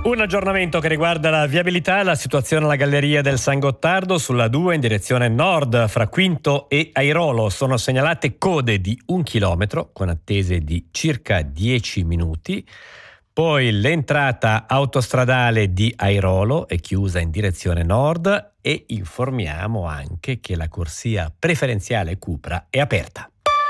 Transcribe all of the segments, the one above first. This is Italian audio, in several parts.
Un aggiornamento che riguarda la viabilità e la situazione alla galleria del San Gottardo sulla 2 in direzione nord fra Quinto e Airolo. Sono segnalate code di 1 chilometro con attese di circa 10 minuti. Poi l'entrata autostradale di Airolo è chiusa in direzione nord e informiamo anche che la corsia preferenziale Cupra è aperta.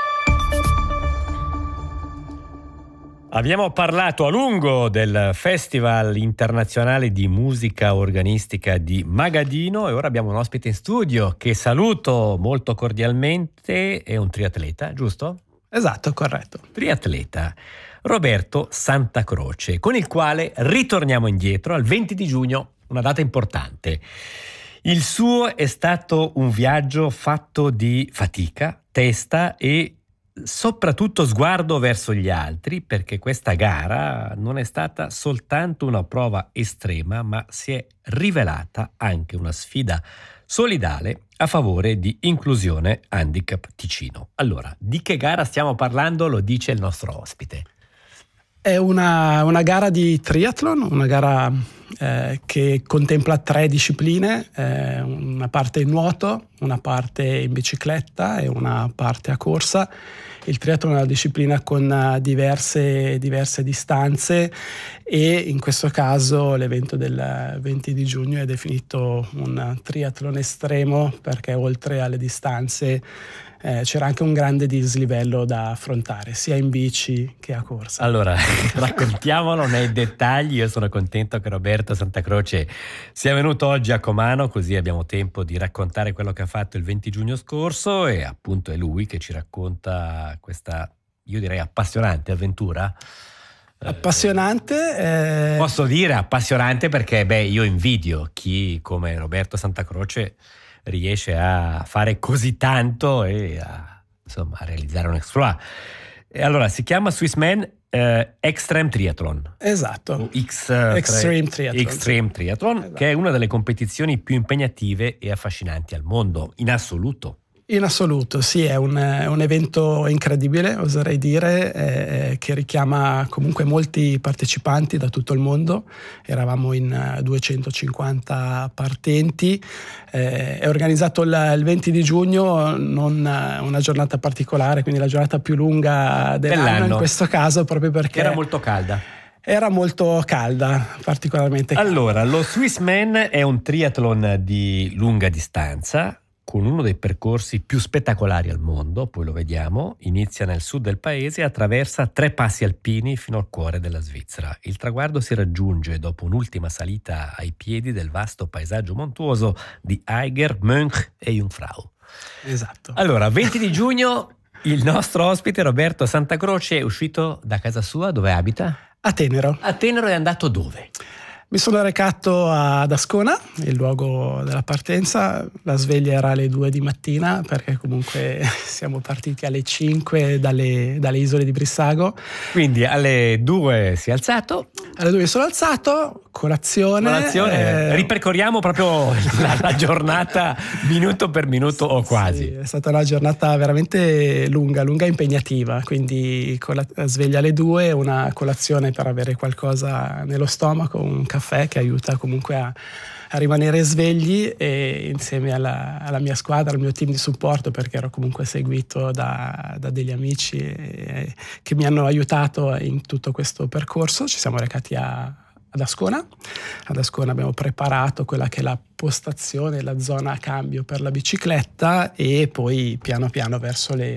Abbiamo parlato a lungo del Festival Internazionale di Musica Organistica di Magadino e ora abbiamo un ospite in studio che saluto molto cordialmente, è un triatleta, giusto? Esatto, corretto. Triatleta Roberto Santacroce, con il quale ritorniamo indietro al 20 di giugno, una data importante. Il suo è stato un viaggio fatto di fatica, testa e soprattutto sguardo verso gli altri, perché questa gara non è stata soltanto una prova estrema, ma si è rivelata anche una sfida solidale a favore di Inclusione Handicap Ticino. Allora, di che gara stiamo parlando? Lo dice il nostro ospite. È una gara di triathlon, una gara che contempla 3 discipline, una parte in nuoto, una parte in bicicletta e una parte a corsa. Il triathlon è una disciplina con diverse distanze e in questo caso l'evento del 20 di giugno è definito un triathlon estremo perché oltre alle distanze c'era anche un grande dislivello da affrontare, sia in bici che a corsa. Allora, raccontiamolo nei dettagli. Io sono contento che Roberto Santacroce sia venuto oggi a Comano, così abbiamo tempo di raccontare quello che ha fatto il 20 giugno scorso e appunto è lui che ci racconta questa, io direi, appassionante avventura. Appassionante? Posso dire appassionante perché io invidio chi come Roberto Santacroce riesce a fare così tanto e a realizzare un exploit. E allora si chiama Swissman Extreme Triathlon. Esatto. Extreme Triathlon, esatto. Che è una delle competizioni più impegnative e affascinanti al mondo, in assoluto. In assoluto, sì, è un evento incredibile, oserei dire, che richiama comunque molti partecipanti da tutto il mondo. Eravamo in 250 partenti. È organizzato il 20 di giugno, non una giornata particolare, quindi la giornata più lunga dell'anno in questo caso, proprio perché era molto calda. Era molto calda, particolarmente calda. Allora, lo Swissman è un triathlon di lunga distanza, con uno dei percorsi più spettacolari al mondo, poi lo vediamo. Inizia nel sud del paese e attraversa 3 passi alpini fino al cuore della Svizzera. Il traguardo si raggiunge dopo un'ultima salita ai piedi del vasto paesaggio montuoso di Eiger, Mönch e Jungfrau. Esatto. Allora, 20 di giugno il nostro ospite Roberto Santacroce è uscito da casa sua, dove abita? A Tenero. A Tenero è andato dove? Mi sono recato ad Ascona, il luogo della partenza. La sveglia era alle 2 di mattina perché comunque siamo partiti alle 5 dalle isole di Brissago. Quindi alle 2 si è alzato? Alle 2 mi sono alzato, colazione. Ripercorriamo proprio la giornata minuto per minuto o quasi. Sì, è stata una giornata veramente lunga e impegnativa, quindi con la sveglia alle 2, una colazione per avere qualcosa nello stomaco, un caffè che aiuta comunque a rimanere svegli, e insieme alla mia squadra, al mio team di supporto, perché ero comunque seguito da degli amici che mi hanno aiutato in tutto questo percorso, ci siamo recati ad Ascona. Ad Ascona abbiamo preparato quella che è la postazione, la zona a cambio per la bicicletta, e poi piano piano verso le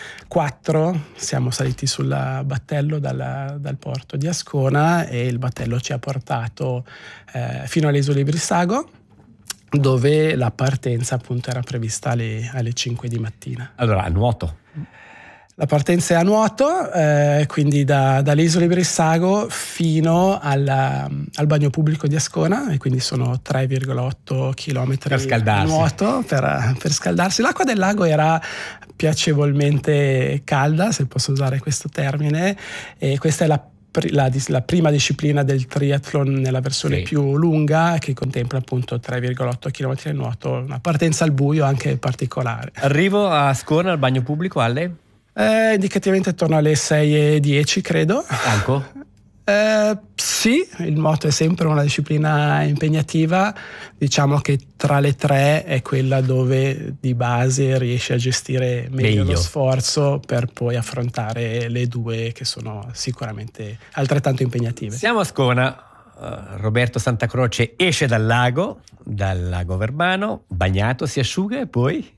4 siamo saliti sul battello dal porto di Ascona, e il battello ci ha portato fino alle isole di Brissago, dove la partenza appunto era prevista alle 5 di mattina. Allora, a nuoto? La partenza è a nuoto, quindi dalle isole di Brissago fino al bagno pubblico di Ascona, e quindi sono 3,8 chilometri per nuoto per scaldarsi. L'acqua del lago era piacevolmente calda, se posso usare questo termine, e questa è la prima disciplina del triathlon nella versione più lunga, che contempla appunto 3,8 km di nuoto, una partenza al buio anche particolare. Arrivo a Ascona al bagno pubblico alle? Indicativamente attorno alle 6:10, credo. Stanco? Sì, il moto è sempre una disciplina impegnativa, diciamo che tra le tre è quella dove di base riesci a gestire meglio lo sforzo per poi affrontare le due che sono sicuramente altrettanto impegnative. Siamo a Ascona. Roberto Santacroce esce dal lago Verbano, bagnato, si asciuga e poi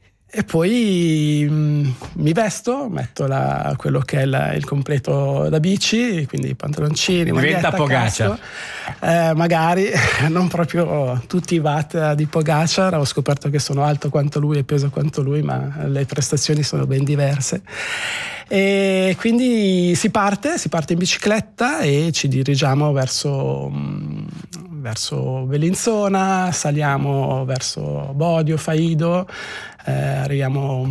mi vesto, metto quello che è il completo da bici, quindi pantaloncini, diventa Pogacar. Magari non proprio tutti i watt di Pogacar, ho scoperto che sono alto quanto lui e peso quanto lui, ma le prestazioni sono ben diverse. E quindi si parte in bicicletta e ci dirigiamo verso Bellinzona, saliamo verso Bodio, Faido, arriviamo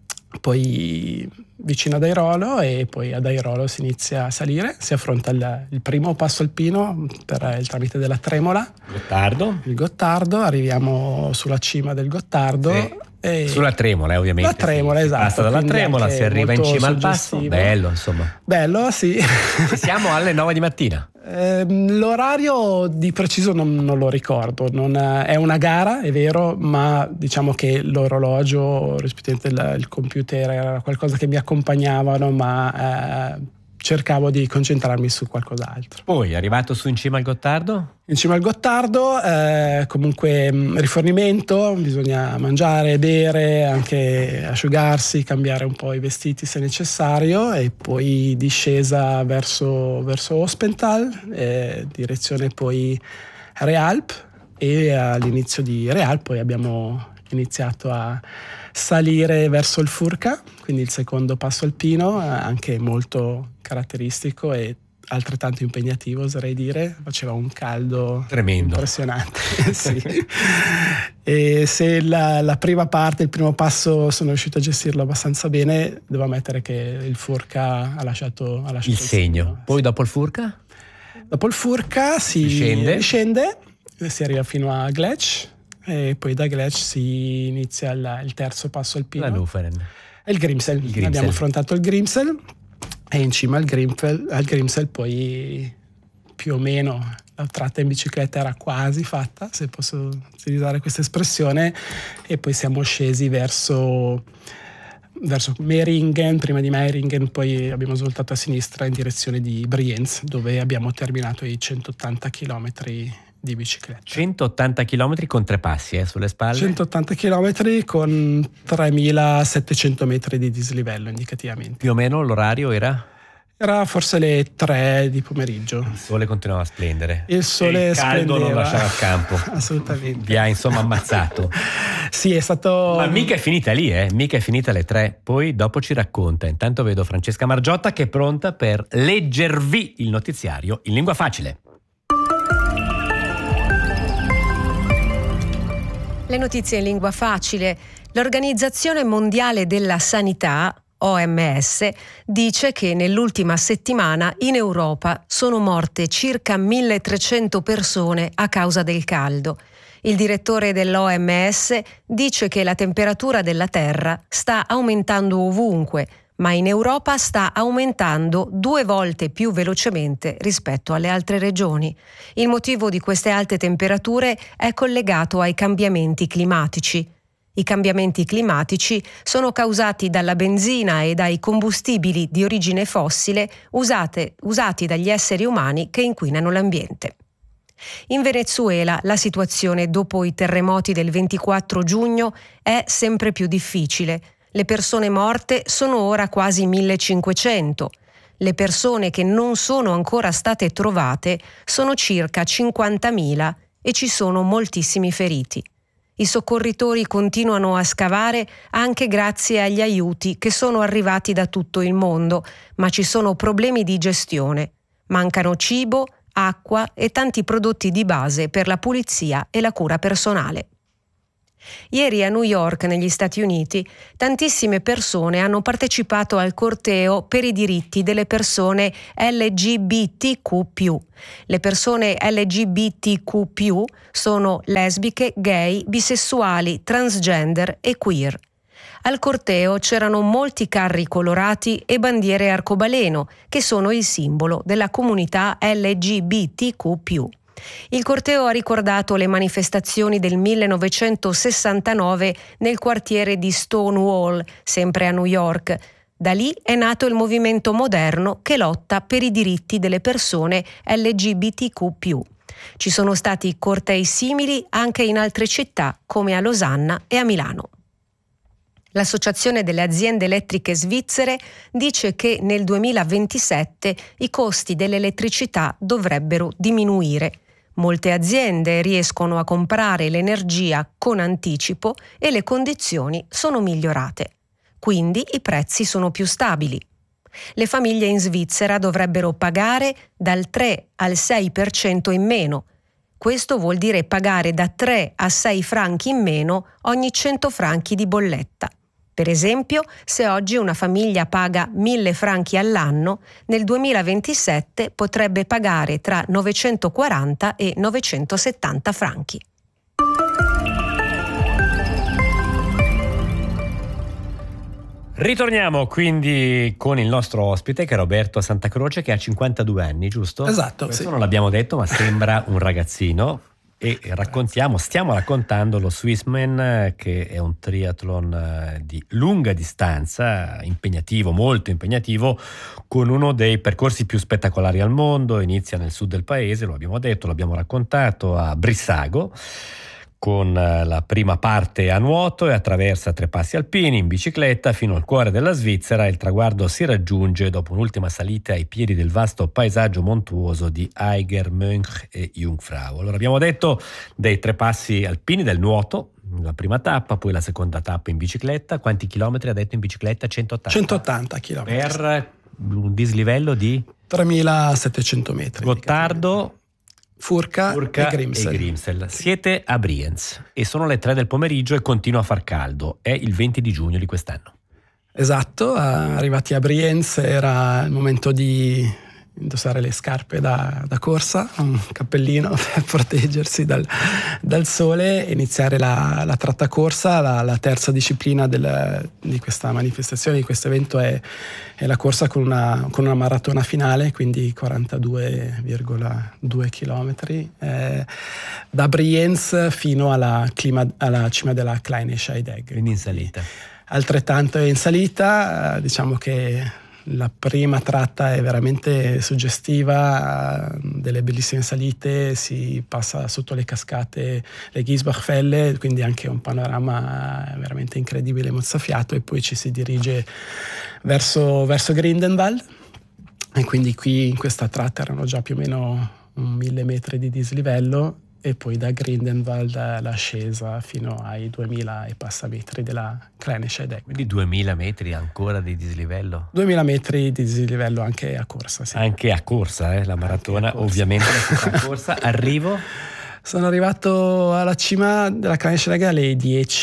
poi vicino ad Airolo e poi ad Airolo si inizia a salire, si affronta il primo passo alpino per il tramite della Tremola, il Gottardo, arriviamo sulla cima del Gottardo. Sì. Sulla Tremola, ovviamente. La Tremola, esatto. Passa dalla Tremola, si arriva in cima al passo. Bello, insomma. Bello, sì. Siamo alle 9 di mattina. L'orario di preciso non lo ricordo, è una gara, è vero, ma diciamo che l'orologio, rispettivamente il computer, era qualcosa che mi accompagnavano, ma cercavo di concentrarmi su qualcos'altro. Poi, arrivato su in cima al Gottardo? In cima al Gottardo, comunque rifornimento, bisogna mangiare, bere, anche asciugarsi, cambiare un po' i vestiti se necessario, e poi discesa verso Hospental, direzione poi Realp, e all'inizio di Realp poi abbiamo iniziato a salire verso il Furka, quindi il secondo passo alpino, anche molto caratteristico e altrettanto impegnativo, oserei dire. Faceva un caldo tremendo, impressionante. Sì. E se la prima parte, il primo passo, sono riuscito a gestirlo abbastanza bene, devo ammettere che il Furka ha lasciato il segno. Poi dopo il Furka? Dopo il Furka si scende, si arriva fino a Glech, e poi da Glech si inizia il terzo passo alpino. La Nuferen. E il Grimsel. Abbiamo affrontato il Grimsel, e in cima al Grimsel poi più o meno la tratta in bicicletta era quasi fatta, se posso utilizzare questa espressione, e poi siamo scesi verso Meiringen. Prima di Meiringen poi abbiamo svoltato a sinistra in direzione di Brienz, dove abbiamo terminato i 180 km di bicicletta. 180 km con 3 passi sulle spalle? 180 km con 3.700 metri di dislivello indicativamente. Più o meno l'orario era? Era forse le 3 di pomeriggio. Il sole continuava a splendere. Il sole caldo non lasciava il campo. Assolutamente. Vi ha insomma ammazzato. Sì, è stato... Ma mica è finita lì, mica è finita alle 3. Poi dopo ci racconta. Intanto vedo Francesca Margiotta che è pronta per leggervi il notiziario in lingua facile. Le notizie in lingua facile. L'Organizzazione Mondiale della Sanità, OMS, dice che nell'ultima settimana in Europa sono morte circa 1.300 persone a causa del caldo. Il direttore dell'OMS dice che la temperatura della Terra sta aumentando ovunque, ma in Europa sta aumentando 2 volte più velocemente rispetto alle altre regioni. Il motivo di queste alte temperature è collegato ai cambiamenti climatici. I cambiamenti climatici sono causati dalla benzina e dai combustibili di origine fossile usati dagli esseri umani che inquinano l'ambiente. In Venezuela la situazione dopo i terremoti del 24 giugno è sempre più difficile. Le persone morte sono ora quasi 1.500. Le persone che non sono ancora state trovate sono circa 50.000 e ci sono moltissimi feriti. I soccorritori continuano a scavare anche grazie agli aiuti che sono arrivati da tutto il mondo, ma ci sono problemi di gestione. Mancano cibo, acqua e tanti prodotti di base per la pulizia e la cura personale. Ieri a New York, negli Stati Uniti, tantissime persone hanno partecipato al corteo per i diritti delle persone LGBTQ+. Le persone LGBTQ+, sono lesbiche, gay, bisessuali, transgender e queer. Al corteo c'erano molti carri colorati e bandiere arcobaleno, che sono il simbolo della comunità LGBTQ+. Il corteo ha ricordato le manifestazioni del 1969 nel quartiere di Stonewall, sempre a New York. Da lì è nato il movimento moderno che lotta per i diritti delle persone LGBTQ+. Ci sono stati cortei simili anche in altre città come a Losanna e a Milano. L'Associazione delle aziende elettriche svizzere dice che nel 2027 i costi dell'elettricità dovrebbero diminuire. Molte aziende riescono a comprare l'energia con anticipo e le condizioni sono migliorate. Quindi i prezzi sono più stabili. Le famiglie in Svizzera dovrebbero pagare dal 3 al 6% in meno. Questo vuol dire pagare da 3 a 6 franchi in meno ogni 100 franchi di bolletta. Per esempio, se oggi una famiglia paga 1.000 franchi all'anno, nel 2027 potrebbe pagare tra 940 e 970 franchi. Ritorniamo quindi con il nostro ospite che è Roberto Santacroce, che ha 52 anni, giusto? Esatto, Questo sì. non l'abbiamo detto, ma sembra un ragazzino. E stiamo raccontando lo Swissman, che è un triathlon di lunga distanza, impegnativo, molto impegnativo, con uno dei percorsi più spettacolari al mondo. Inizia nel sud del paese, lo abbiamo detto, l'abbiamo raccontato, a Brissago, con la prima parte a nuoto e attraversa 3 passi alpini in bicicletta fino al cuore della Svizzera. Il traguardo si raggiunge dopo un'ultima salita ai piedi del vasto paesaggio montuoso di Eiger, Mönch e Jungfrau. Allora, abbiamo detto dei 3 passi alpini del nuoto, la prima tappa, poi la seconda tappa in bicicletta. Quanti chilometri ha detto in bicicletta? 180? 180 chilometri. Per un dislivello di 3.700 metri. Gottardo, Furka e Grimsel. Siete a Brienz e sono le 3 del pomeriggio e continua a far caldo. È il 20 di giugno di quest'anno. Esatto, arrivati a Brienz era il momento di indossare le scarpe da corsa, un cappellino per proteggersi dal sole e iniziare la tratta corsa. La terza disciplina di questa manifestazione, di questo evento, è la corsa con una maratona finale, quindi 42,2 chilometri, da Brienz fino alla cima della Kleine Scheidegg. Quindi in salita. Altrettanto in salita, diciamo che la prima tratta è veramente suggestiva, delle bellissime salite, si passa sotto le cascate, le Giesbachfälle, quindi anche un panorama veramente incredibile, mozzafiato, e poi ci si dirige verso Grindelwald, e quindi qui in questa tratta erano già più o meno 1.000 metri di dislivello, e poi da Grindelwald l'ascesa fino ai 2.000 e passa metri della Kleine Scheidegg. Quindi 2.000 metri ancora di dislivello? 2.000 metri di dislivello anche a corsa, sì. Anche a corsa, la maratona, ovviamente a corsa. Arrivo? Sono arrivato alla cima della Kleine Scheidegg alle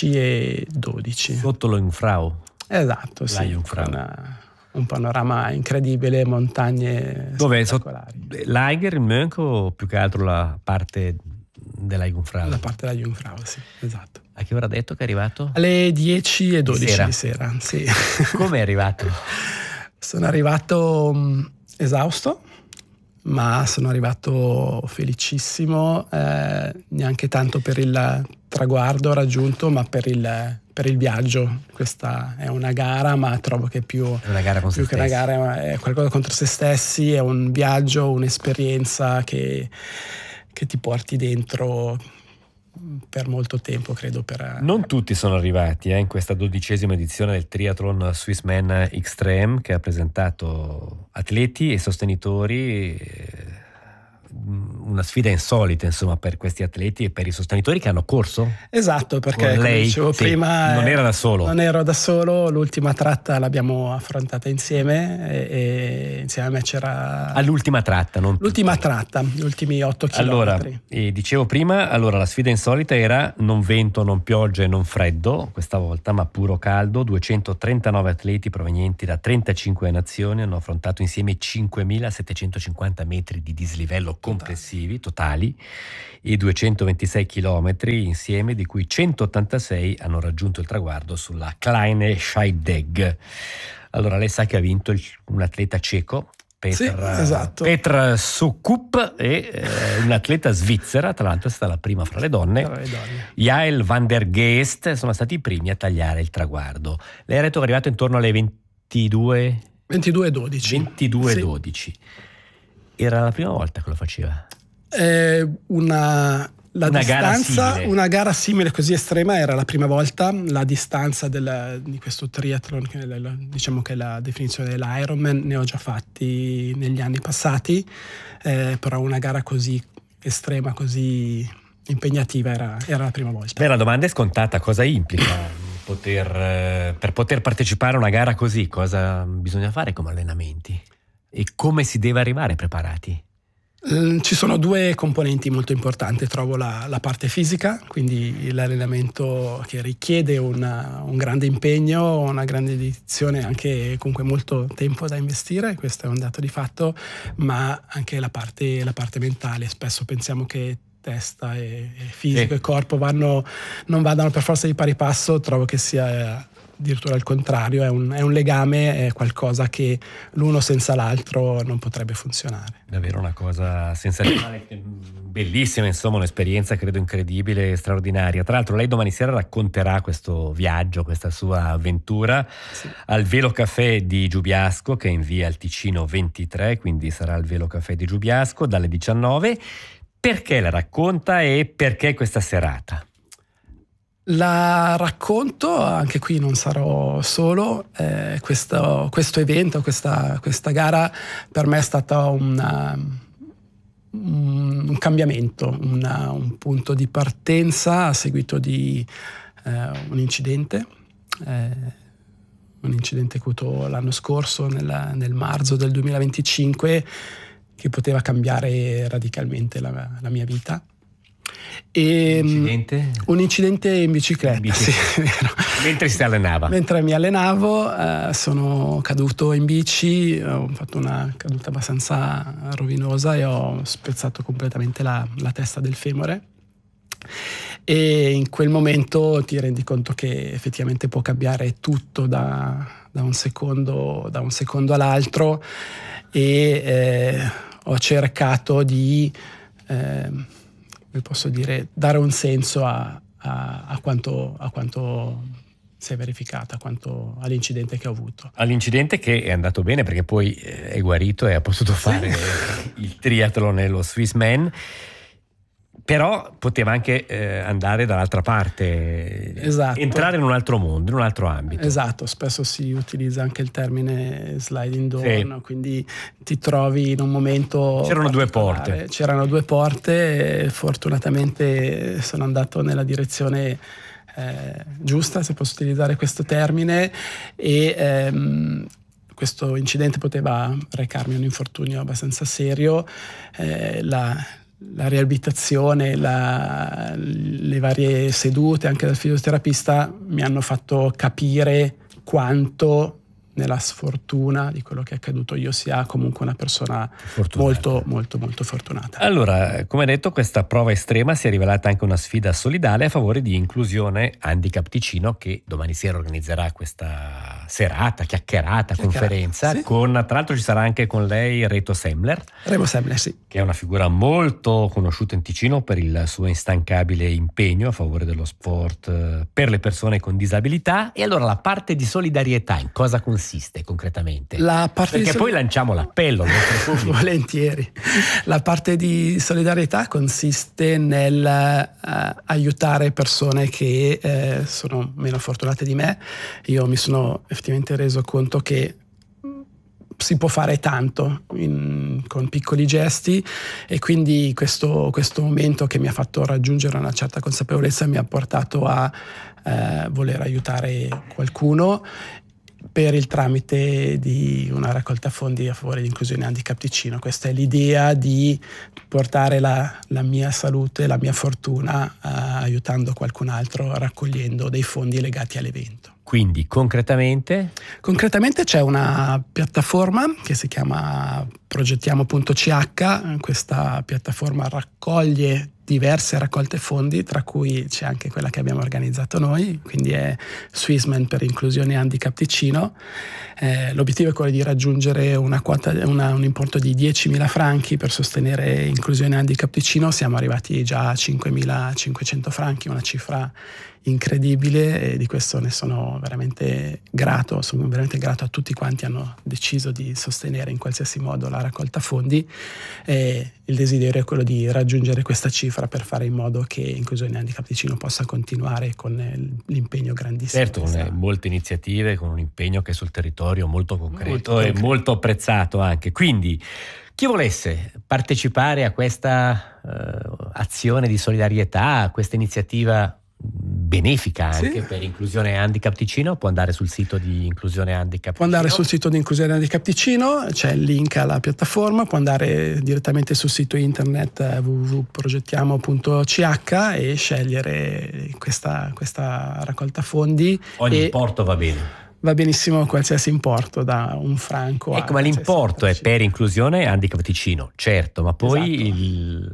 10:12. Sotto lo Jungfrau? Esatto, sì. Jungfrau. Un panorama incredibile, montagne spettacolari. L'Eiger, il Mönch, o più che altro la parte della Jungfrau? La parte della Jungfrau, sì, esatto. A che ora ha detto che è arrivato? Alle 10:12 di sera, sì. Come è arrivato? Sono arrivato esausto, ma sono arrivato felicissimo, neanche tanto per il traguardo raggiunto, ma per il viaggio. Questa è una gara, ma trovo che più una gara con più se che una gara è qualcosa contro se stessi, è un viaggio, un'esperienza che ti porti dentro per molto tempo, credo. Non tutti sono arrivati in questa 12ª edizione del Triathlon Swissman Extreme, che ha presentato atleti e sostenitori. Una sfida insolita, insomma, per questi atleti e per i sostenitori che hanno corso. Esatto, perché come dicevo prima, non era da solo. Non ero da solo, l'ultima tratta l'abbiamo affrontata insieme, e insieme a me c'era all'ultima tratta, non l'ultima tratta, gli ultimi 8 chilometri. Allora, dicevo prima, la sfida insolita era non vento, non pioggia e non freddo questa volta, ma puro caldo. 239 atleti provenienti da 35 nazioni hanno affrontato insieme 5.750 metri di dislivello complessivo. complessivi, totali, e 226 chilometri insieme, di cui 186 hanno raggiunto il traguardo sulla Kleine Scheidegg. Allora, lei sa che ha vinto un atleta ceco, esatto. Petra Sukup, e un'atleta svizzera, tra l'altro è stata la prima fra le donne, Jael van der Geest, sono stati i primi a tagliare il traguardo. Lei ha detto che è arrivato intorno alle 22:12. Sì. Era la prima volta che lo faceva? Una gara simile così estrema era la prima volta. La distanza di questo triathlon, diciamo che è la definizione dell'Ironman, ne ho già fatti negli anni passati, però una gara così estrema, così impegnativa era la prima volta. Beh, la domanda è scontata: cosa implica per poter partecipare a una gara così? Cosa bisogna fare come allenamenti e come si deve arrivare preparati? Ci sono due componenti molto importanti, trovo la parte fisica, quindi l'allenamento che richiede un grande impegno, una grande dedizione, anche comunque molto tempo da investire, questo è un dato di fatto, ma anche la parte mentale. Spesso pensiamo che testa e fisico e corpo non vadano per forza di pari passo. Trovo che sia addirittura il contrario, è un legame, è qualcosa che l'uno senza l'altro non potrebbe funzionare. Davvero una cosa sensazionale, bellissima, insomma, un'esperienza credo incredibile, straordinaria. Tra l'altro lei domani sera racconterà questo viaggio, questa sua avventura, sì, al Velo Café di Giubiasco, che è in via al Ticino 23, quindi sarà al Velo Café di Giubiasco dalle 19. Perché la racconta e perché questa serata? La racconto, anche qui non sarò solo, questo evento, questa gara per me è stata un cambiamento, un punto di partenza a seguito di un incidente che ho avuto l'anno scorso nel marzo del 2025, che poteva cambiare radicalmente la mia vita. Un incidente in bicicletta. Sì, mentre si allenava. Mentre mi allenavo sono caduto in bici, ho fatto una caduta abbastanza rovinosa e ho spezzato completamente la testa del femore, e in quel momento ti rendi conto che effettivamente può cambiare tutto da un secondo all'altro, e ho cercato di posso dire, dare un senso a quanto si è verificata, quanto all'incidente che ho avuto. All'incidente che è andato bene, perché poi è guarito e ha potuto fare il triathlon e lo Swissman, però poteva anche andare dall'altra parte, esatto, entrare in un altro mondo, in un altro ambito. Esatto, spesso si utilizza anche il termine sliding door, sì, quindi ti trovi in un momento C'erano due porte, e fortunatamente sono andato nella direzione giusta, se posso utilizzare questo termine, e questo incidente poteva recarmi un infortunio abbastanza serio. La riabilitazione, le varie sedute anche dal fisioterapista mi hanno fatto capire quanto nella sfortuna di quello che è accaduto io sia comunque una persona molto molto molto fortunata. Allora, come detto, questa prova estrema si è rivelata anche una sfida solidale a favore di Inclusione Handicap Ticino, che domani sera organizzerà questa serata, chiacchierata, conferenza, sì, tra l'altro ci sarà anche con lei Remo Semler, sì, che è una figura molto conosciuta in Ticino per il suo instancabile impegno a favore dello sport per le persone con disabilità. E allora la parte di solidarietà in cosa consiste concretamente? Perché poi lanciamo l'appello. Volentieri. La parte di solidarietà consiste nel aiutare persone che sono meno fortunate di me. Io mi sono effettivamente reso conto che si può fare tanto con piccoli gesti, e quindi questo momento che mi ha fatto raggiungere una certa consapevolezza mi ha portato a voler aiutare qualcuno per il tramite di una raccolta fondi a favore di Inclusione Handicap Ticino. Questa è l'idea di portare la mia salute, la mia fortuna, aiutando qualcun altro, raccogliendo dei fondi legati all'evento. Quindi concretamente c'è una piattaforma che si chiama progettiamo.ch. Questa piattaforma raccoglie diverse raccolte fondi, tra cui c'è anche quella che abbiamo organizzato noi, quindi è Swissman per Inclusione Handicap Ticino. L'obiettivo è quello di raggiungere un importo di 10.000 franchi per sostenere Inclusione Handicap Ticino. Siamo arrivati già a 5.500 franchi, una cifra incredibile, e di questo ne sono veramente grato. Sono veramente grato a tutti quanti hanno deciso di sostenere in qualsiasi modo la raccolta fondi. Il desiderio è quello di raggiungere questa cifra per fare in modo che Inclusione Handicap Ticino possa continuare con l'impegno grandissimo. Certo, con molte iniziative, con un impegno che è sul territorio molto concreto e molto apprezzato anche. Quindi chi volesse partecipare a questa azione di solidarietà, a questa iniziativa benefica anche per Inclusione Handicap Ticino, può andare sul sito di Inclusione Handicap Ticino. Può andare sul sito di Inclusione Handicap Ticino, c'è il link alla piattaforma, può andare direttamente sul sito internet www.progettiamo.ch e scegliere questa raccolta fondi. Ogni importo va bene? Va benissimo qualsiasi importo, da un franco ma l'importo è per Inclusione Handicap Ticino, certo, ma poi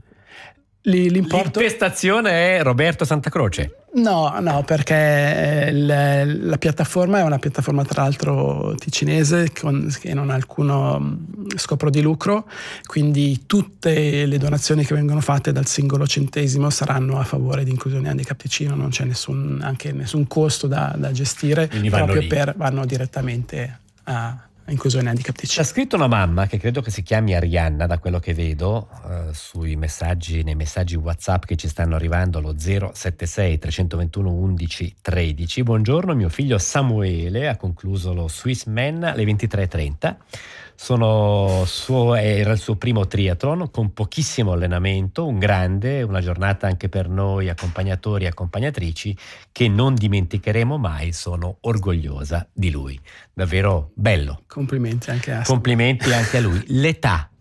l'intestazione è Roberto Santa Croce. No, perché la piattaforma è una piattaforma tra l'altro ticinese che non ha alcuno scopo di lucro, quindi tutte le donazioni che vengono fatte dal singolo centesimo saranno a favore di Inclusione Handicap Ticino, non c'è nessun costo da gestire, quindi vanno direttamente a Inclusione Handicap Ticino. C'ha scritto una mamma che credo che si chiami Arianna, da quello che vedo nei messaggi WhatsApp che ci stanno arrivando, lo 076 321 11 13. Buongiorno, mio figlio Samuele ha concluso lo Swissman alle 23:30. Era il suo primo triathlon con pochissimo allenamento, una giornata anche per noi accompagnatori e accompagnatrici che non dimenticheremo mai. Sono orgogliosa di lui, davvero bello. Complimenti anche a lui. L'età?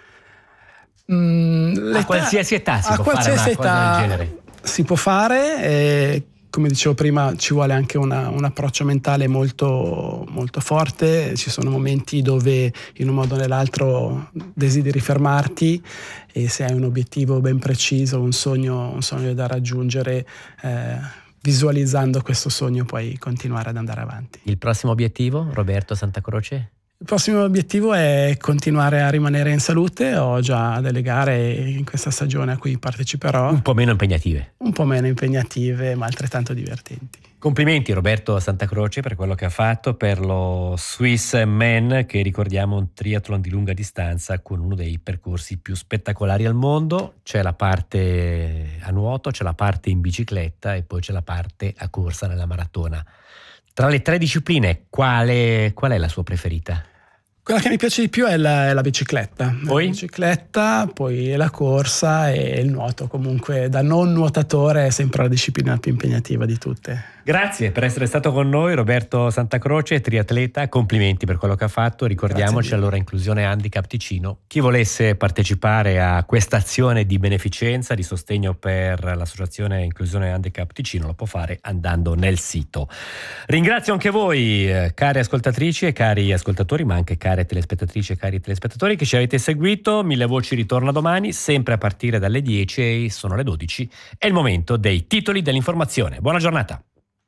A qualsiasi età si può fare una cosa del genere? Si può fare, come dicevo prima ci vuole anche un approccio mentale molto, molto forte. Ci sono momenti dove in un modo o nell'altro desideri fermarti, e se hai un obiettivo ben preciso, un sogno da raggiungere, visualizzando questo sogno puoi continuare ad andare avanti. Il prossimo obiettivo, Roberto Santa Croce? Il prossimo obiettivo è continuare a rimanere in salute. Ho già delle gare in questa stagione a cui parteciperò. Un po' meno impegnative, ma altrettanto divertenti. Complimenti Roberto Santa Croce per quello che ha fatto per lo Swissman, che ricordiamo un triathlon di lunga distanza con uno dei percorsi più spettacolari al mondo. C'è la parte a nuoto, c'è la parte in bicicletta e poi c'è la parte a corsa nella maratona. Tra le tre discipline, qual è la sua preferita? Quella che mi piace di più è la bicicletta. Poi? La bicicletta, poi la corsa e il nuoto. Comunque, da non nuotatore, è sempre la disciplina più impegnativa di tutte. Grazie per essere stato con noi, Roberto Santa Croce, triatleta. Complimenti per quello che ha fatto. Ricordiamoci allora Inclusione Handicap Ticino. Chi volesse partecipare a questa azione di beneficenza, di sostegno per l'associazione Inclusione Handicap Ticino, lo può fare andando nel sito. Ringrazio anche voi, cari ascoltatrici e cari ascoltatori, ma anche care telespettatrici e cari telespettatori che ci avete seguito. Mille Voci ritorna domani, sempre a partire dalle 10, e sono le 12. È il momento dei titoli dell'informazione. Buona giornata.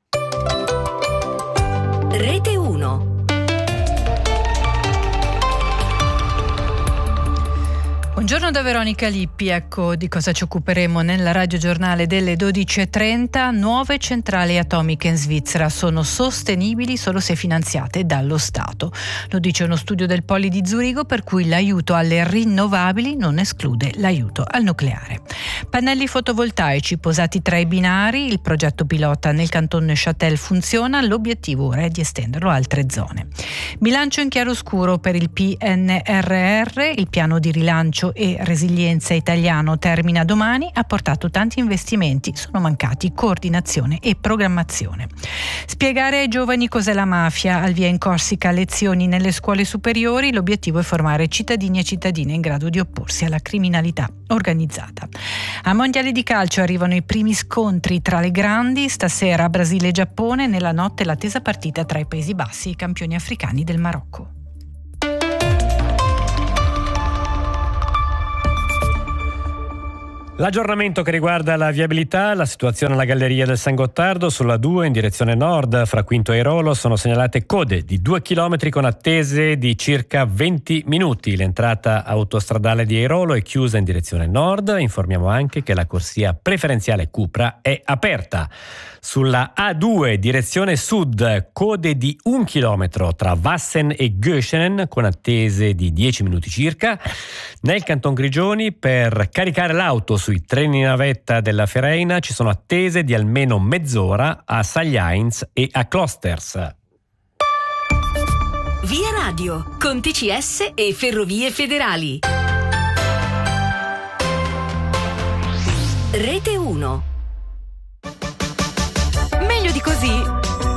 Rete 1. Buongiorno da Veronica Lippi, ecco di cosa ci occuperemo nella radiogiornale delle 12.30. Nuove centrali atomiche in Svizzera sono sostenibili solo se finanziate dallo Stato. Lo dice uno studio del Poli di Zurigo, per cui l'aiuto alle rinnovabili non esclude l'aiuto al nucleare. Pannelli fotovoltaici posati tra i binari, il progetto pilota nel canton Neuchâtel funziona, l'obiettivo ora è di estenderlo a altre zone. Bilancio in chiaroscuro per il PNRR, il piano di rilancio e resilienza italiano termina domani, ha portato tanti investimenti, sono mancati coordinazione e programmazione. Spiegare ai giovani cos'è la mafia, al via in Corsica lezioni nelle scuole superiori, l'obiettivo è formare cittadini e cittadine in grado di opporsi alla criminalità organizzata. A mondiali di calcio arrivano i primi scontri tra le grandi, stasera Brasile e Giappone, nella notte l'attesa partita tra i Paesi Bassi e i campioni africani del Marocco. L'aggiornamento che riguarda la viabilità, la situazione alla Galleria del San Gottardo sulla 2 in direzione nord fra Quinto e Airolo sono segnalate code di 2 chilometri con attese di circa 20 minuti. L'entrata autostradale di Airolo è chiusa in direzione nord. Informiamo anche che la corsia preferenziale Cupra è aperta. Sulla A2 direzione sud, code di 1 chilometro tra Vassen e Göschenen con attese di 10 minuti circa. Nel Canton Grigioni, per caricare l'auto sui treni navetta della Fereina ci sono attese di almeno mezz'ora a Sagliains e a Klosters. Via Radio con TCS e Ferrovie Federali. Rete 1. Meglio di così?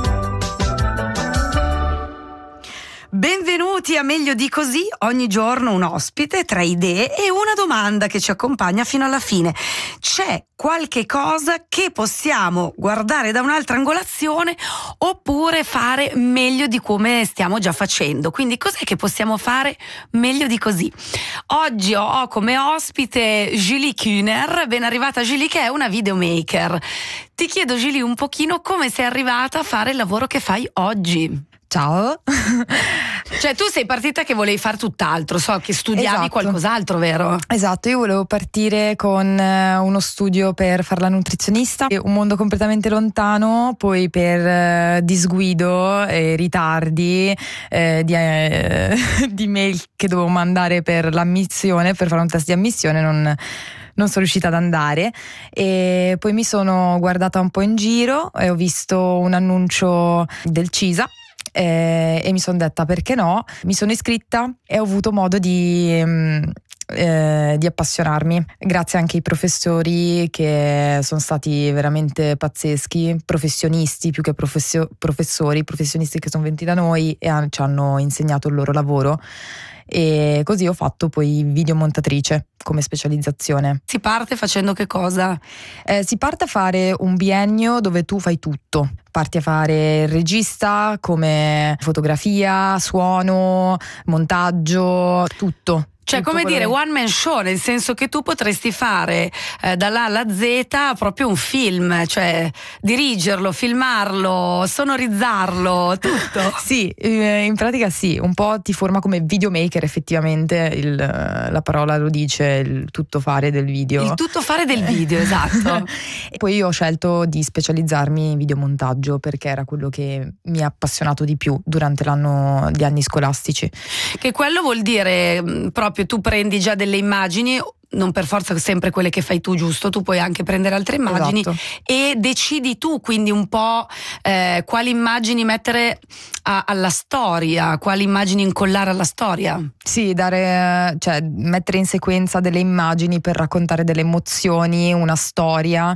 Benvenuti a Meglio di così, ogni giorno un ospite, 3 idee e una domanda che ci accompagna fino alla fine. C'è qualche cosa che possiamo guardare da un'altra angolazione oppure fare meglio di come stiamo già facendo? Quindi cos'è che possiamo fare meglio di così? Oggi ho come ospite Julie Kühner, ben arrivata Julie, che è una videomaker. Ti chiedo Julie un pochino come sei arrivata a fare il lavoro che fai oggi. Ciao. Cioè tu sei partita che volevi fare tutt'altro, so che studiavi Esatto. Qualcos'altro, vero? Esatto, io volevo partire con uno studio per fare la nutrizionista, un mondo completamente lontano, poi per disguido e ritardi di mail che dovevo mandare per l'ammissione, per fare un test di ammissione, non sono riuscita ad andare, e poi mi sono guardata un po' in giro e ho visto un annuncio del CISA. E mi sono detta perché no, mi sono iscritta e ho avuto modo di appassionarmi grazie anche ai professori che sono stati veramente pazzeschi, professionisti più che professionisti che sono venuti da noi e ci hanno insegnato il loro lavoro. E così ho fatto poi videomontatrice come specializzazione. Si parte facendo che cosa? Si parte a fare un biennio dove tu fai tutto. Parti a fare il regista, come fotografia, suono, montaggio, tutto. Cioè, Tutto come dire, quello one man show, nel senso che tu potresti fare dall'A alla Z proprio un film, cioè dirigerlo, filmarlo, sonorizzarlo, tutto. Sì, in pratica sì, un po' ti forma come videomaker effettivamente, la parola lo dice, il tutto fare del video. Il tutto fare del video, esatto. E poi io ho scelto di specializzarmi in videomontaggio perché era quello che mi ha appassionato di più durante gli anni scolastici. Che quello vuol dire proprio tu prendi già delle immagini, non per forza sempre quelle che fai tu, giusto? Tu puoi anche prendere altre immagini, esatto. E decidi tu quindi un po' quali immagini mettere alla storia, quali immagini incollare alla storia. Sì, mettere in sequenza delle immagini per raccontare delle emozioni, una storia,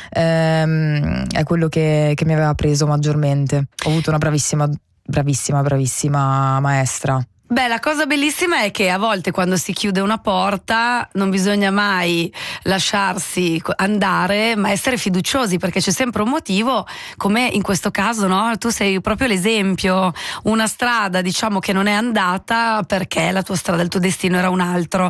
è quello che mi aveva preso maggiormente. Ho avuto una bravissima maestra. Beh, la cosa bellissima è che a volte quando si chiude una porta non bisogna mai lasciarsi andare, ma essere fiduciosi, perché c'è sempre un motivo, come in questo caso, no? Tu sei proprio l'esempio, una strada diciamo che non è andata perché la tua strada, il tuo destino era un altro.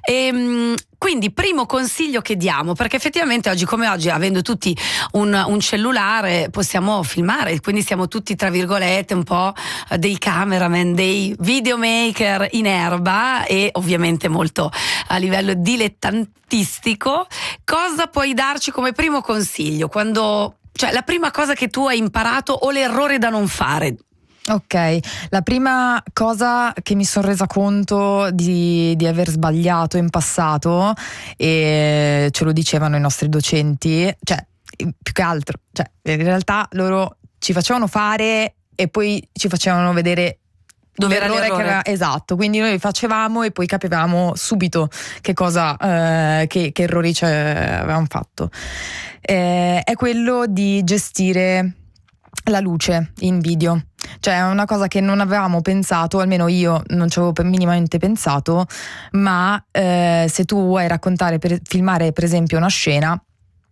Quindi primo consiglio che diamo, perché effettivamente oggi come oggi, avendo tutti un cellulare, possiamo filmare, quindi siamo tutti tra virgolette un po' dei cameraman, dei videomaker in erba e ovviamente molto a livello dilettantistico. Cosa puoi darci come primo consiglio? Cioè la prima cosa che tu hai imparato o l'errore da non fare? Ok, la prima cosa che mi sono resa conto di aver sbagliato in passato, e ce lo dicevano i nostri docenti, cioè più che altro, cioè in realtà loro ci facevano fare e poi ci facevano vedere dove era l'errore. Esatto, quindi noi facevamo e poi capivamo subito che cosa, che errori avevamo fatto. È quello di gestire la luce in video. Cioè è una cosa che non avevamo pensato, almeno io non ci avevo minimamente pensato, ma se tu vuoi filmare per esempio una scena,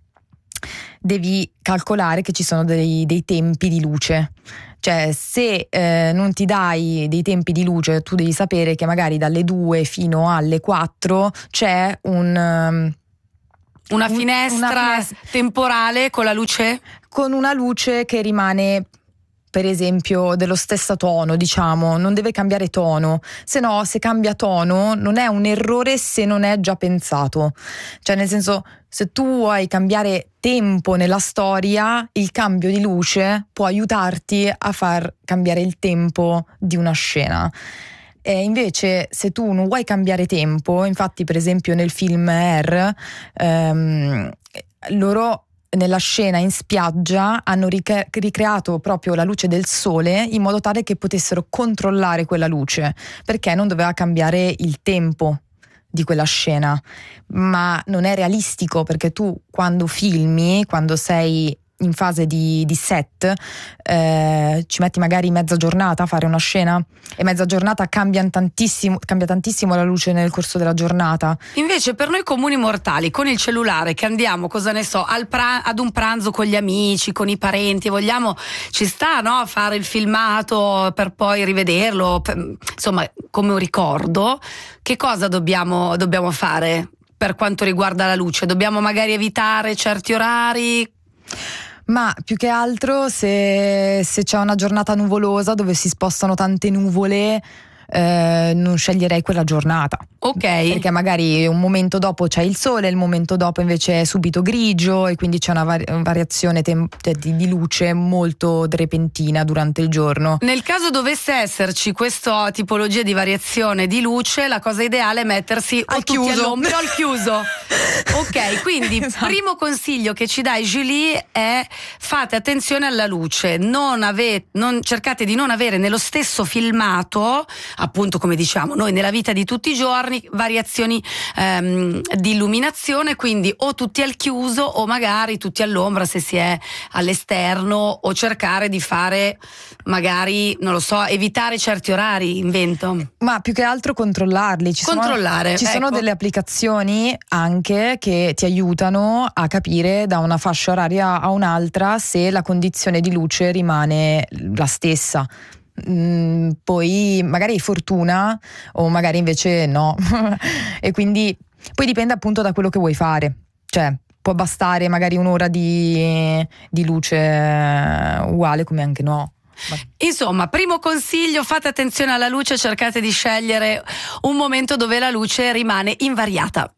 devi calcolare che ci sono dei tempi di luce. Cioè se non ti dai dei tempi di luce, tu devi sapere che magari dalle 2 fino alle 4 c'è Una finestra temporale con la luce? Con una luce che rimane, per esempio, dello stesso tono, diciamo, non deve cambiare tono, se no, se cambia tono non è un errore se non è già pensato. Cioè, nel senso, se tu vuoi cambiare tempo nella storia, il cambio di luce può aiutarti a far cambiare il tempo di una scena. E invece, se tu non vuoi cambiare tempo, infatti, per esempio, nel film Air, loro nella scena in spiaggia hanno ricreato proprio la luce del sole in modo tale che potessero controllare quella luce, perché non doveva cambiare il tempo di quella scena. Ma non è realistico, perché tu quando filmi, quando sei in fase di set, ci metti magari mezza giornata a fare una scena, e mezza giornata cambia tantissimo la luce nel corso della giornata. Invece per noi comuni mortali, con il cellulare che andiamo, cosa ne so, ad un pranzo con gli amici, con i parenti, ci sta, no, a fare il filmato per poi rivederlo, insomma, come un ricordo. Che cosa dobbiamo fare per quanto riguarda la luce? Dobbiamo magari evitare certi orari? Ma più che altro se c'è una giornata nuvolosa dove si spostano tante nuvole, non sceglierei quella giornata. Ok. Perché magari un momento dopo c'è il sole, il momento dopo invece è subito grigio, e quindi c'è una variazione di luce molto repentina durante il giorno. Nel caso dovesse esserci questa tipologia di variazione di luce, la cosa ideale è mettersi al tutti chiuso. all'ombra o al chiuso. Ok, quindi esatto. Primo consiglio che ci dai, Julie, è: fate attenzione alla luce, non cercate di non avere nello stesso filmato, appunto come diciamo noi nella vita di tutti i giorni, variazioni di illuminazione, quindi o tutti al chiuso o magari tutti all'ombra se si è all'esterno, o cercare di fare magari, non lo so, evitare certi orari, invento. Ma più che altro controllarli. Ci sono delle applicazioni anche che ti aiutano a capire da una fascia oraria a un'altra se la condizione di luce rimane la stessa. Poi magari hai fortuna o magari invece no. E quindi poi dipende appunto da quello che vuoi fare, cioè può bastare magari un'ora di luce uguale come anche no. Insomma, primo consiglio: fate attenzione alla luce, cercate di scegliere un momento dove la luce rimane invariata.